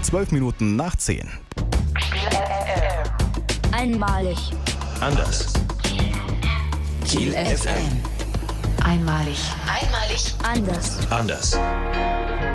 12 Minuten nach 10. Einmalig. Anders. Kiel FM. Einmalig. Anders. Anders.